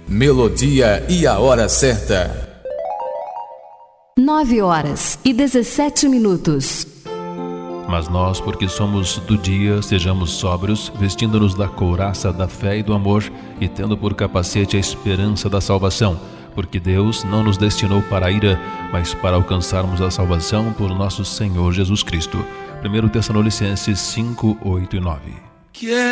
Melodia e a hora certa. 9h17. Mas nós, porque somos do dia, sejamos sóbrios, vestindo-nos da couraça da fé e do amor, e tendo por capacete a esperança da salvação, porque Deus não nos destinou para a ira, mas para alcançarmos a salvação por nosso Senhor Jesus Cristo. 1 Tessalonicenses 5, 8 e 9.